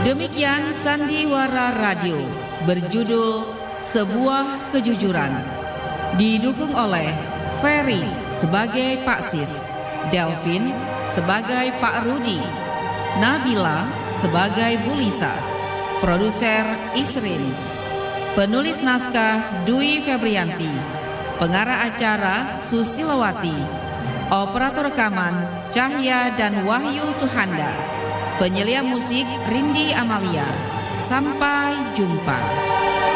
Demikian Sandiwara Radio berjudul Sebuah Kejujuran, didukung oleh Ferry sebagai Pak Sis, Delvin sebagai Pak Rudi, Nabila sebagai Bu Lisa, produser Isrin, penulis naskah Dwi Febrianti, pengarah acara Susilawati, operator rekaman Cahya dan Wahyu Suhanda, penyelia musik Rindi Amalia. Sampai jumpa.